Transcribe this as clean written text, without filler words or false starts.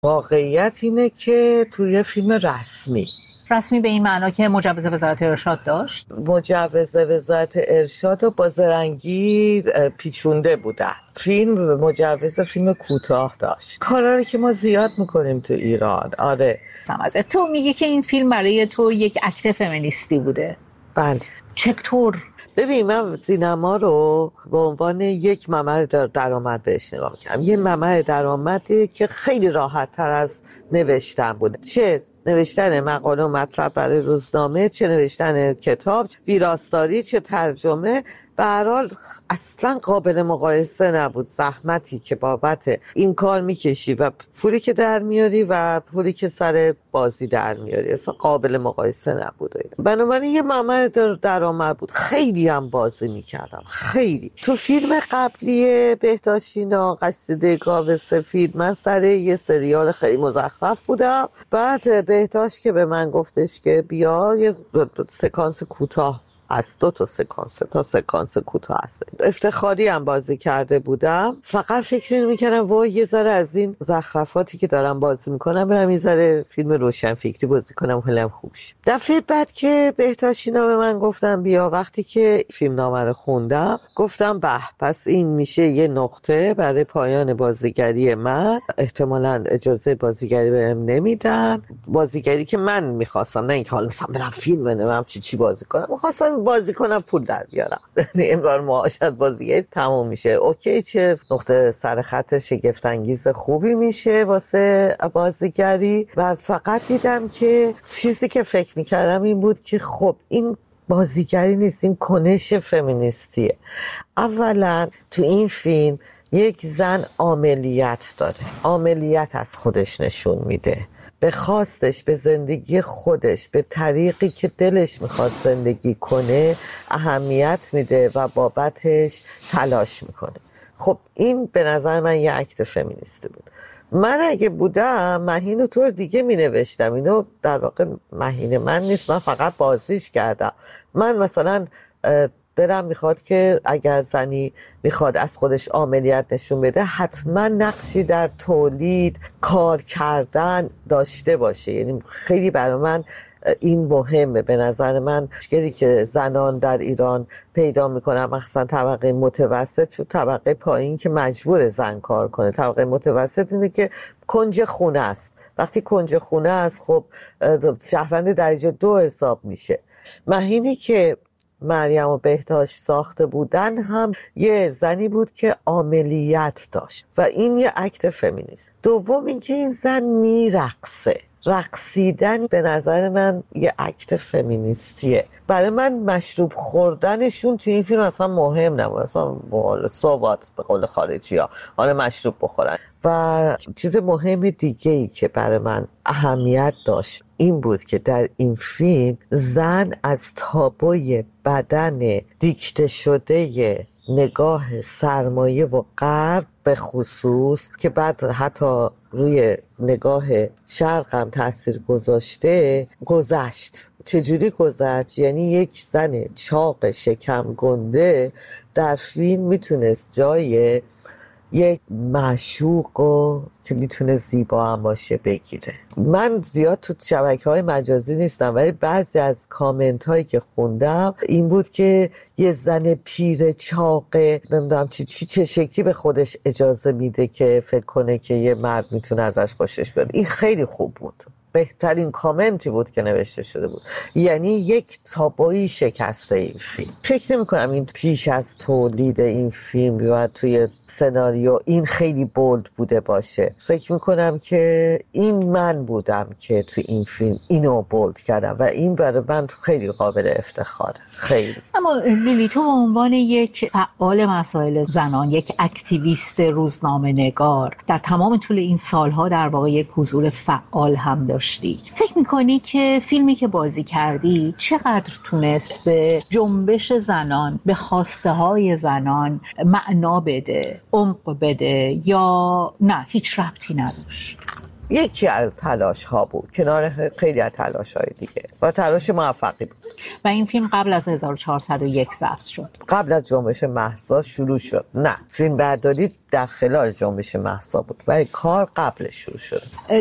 واقعیت اینه که توی فیلم رسمی به این معنا که مجوز وزارت ارشاد داشت؟ مجوز وزارت ارشاد رو با زرنگی پیچونده بودن. فیلم مجوز فیلم کوتاه داشت. کارا رو که ما زیاد میکنیم تو ایران. آره. تو میگی که این فیلم برای تو یک اکت فمینیستی بوده. بله. چطور؟ ببین، من سینما رو به عنوان یک ممر درآمد بهش نگاه میکنم. یه ممر درآمدی که خیلی راحت تر از نوشتن بوده، چه نوشتن مقاله و مطلب برای روزنامه، چه نوشتن کتاب، ویراستاری، چه ترجمه. به هر حال اصلا قابل مقایسه نبود زحمتی که بابت این کار میکشی و پولی که در میاری و پولی که سر بازی در میاری، اصلا قابل مقایسه نبود. بنابراین یه ممر درآمد بود. خیلی هم بازی میکردم، خیلی. تو فیلم قبلی بهداشتینا قصیده گاو سفید من سر یه سریال خیلی مزخرف بودم. بعد بهداشت که به من گفتش که بیا یه سکانس کوتاه از 2 تا سکانس کوتاه هست، افتخاری هم بازی کرده بودم. فقط فکر می‌کردم وای یه ذره از این زخرفاتی که دارم بازی میکنم برم یه ذره فیلم روشن فکری بازی کنم حالم خوب شه. دفعه بعد که بهداشتینا به من گفتم بیا، وقتی که فیلم نامه رو خوندم گفتم به، پس این میشه یه نقطه برای پایان بازیگری من. احتمالاً اجازه بازیگری بهم نمیدن، بازیگری که من می‌خواستم، نه اینکه حالا مثلا برم فیلم بنویسم چی بازی کنم. می‌خواستم بازی کنم پول در بیارم. امرار معاشت بازیگری تموم میشه، اوکی، چه نقطه سر خط شگفت انگیز خوبی میشه واسه بازیگری. و فقط دیدم که چیزی که فکر میکردم این بود که خب این بازیگری نیست، این کنش فمینیستیه. اولا تو این فیلم یک زن عاملیت داره، عاملیت از خودش نشون میده، به خواستش، به زندگی خودش، به طریقی که دلش میخواد زندگی کنه اهمیت میده و بابتش تلاش میکنه. خب این به نظر من یه اکت فمینیستی بود. من اگه بودم مهین طور دیگه مینوشتم. اینو در واقع مهین من نیست، من فقط بازیش کردم. من مثلا دلم میخواد که اگر زنی میخواد از خودش عاملیت نشون بده حتما نقشی در تولید، کار کردن داشته باشه. یعنی خیلی برای من این مهمه. به نظر من مشکلی که زنان در ایران پیدا میکنن، مخصوصا طبقه متوسط، چون طبقه پایین که مجبور زن کار کنه، طبقه متوسط اینه که کنج خونه است. وقتی کنج خونه است خب شهروند درجه 2 حساب میشه. مهینی که مریم و بهداشت ساخته بودن هم یه زنی بود که عاملیت داشت و این یه اکت فمینیست. دوم اینکه این زن میرقصه. رقصیدن به نظر من یه اکت فمینیستیه. برای من مشروب خوردنشون توی این فیلم اصلا مهم نبود، اصلا سوات به قول خارجی ها، حالا مشروب بخورن. و چیز مهم دیگه ای که برای من اهمیت داشت این بود که در این فیلم زن از تابوی بدن دیکته شده نگاه سرمایه و غرب به خصوص، که بعد حتی روی نگاه شرق هم تاثیر گذاشته، گذشت. چجوری گذشت؟ یعنی یک زن چاق شکم گنده در فیلم میتونست جای یک معشوق که میتونه زیبا هم باشه بگیره. من زیاد تو شبکه‌های مجازی نیستم ولی بعضی از کامنت هایی که خوندم این بود که یه زن پیر چاقه نمیدونم چه شکلی به خودش اجازه میده که فکر کنه که یه مرد میتونه ازش خوشش بیاد. این خیلی خوب بود، بهترین کامنتی بود که نوشته شده بود. یعنی یک تابویی شکسته این فیلم. فکر نمی کنم این پیش از تولید این فیلم یا توی سناریو این خیلی بولد بوده باشه. فکر می کنم که این من بودم که توی این فیلم اینو بولد کردم و این برای من خیلی قابل افتخاره. خیلی. اما لیلی، تو به عنوان یک فعال مسائل زنان، یک اکتیویست روزنامه نگار، در تمام طول این سالها در واقع یک حضور فعال هم داشتی. فکر میکنی که فیلمی که بازی کردی چقدر تونست به جنبش زنان، به خواسته های زنان معنا بده، عمق بده، یا نه هیچ ربطی نداشت؟ یکی از تلاش ها بود کنار خیلی از تلاش های دیگه و تلاش موفقی بود و این فیلم قبل از 1401 ضبط شد. قبل از جنبش مهسا شروع شد؟ نه، فیلم برداری در خلال جنبش مهسا بود ولی کار قبلش شروع شد.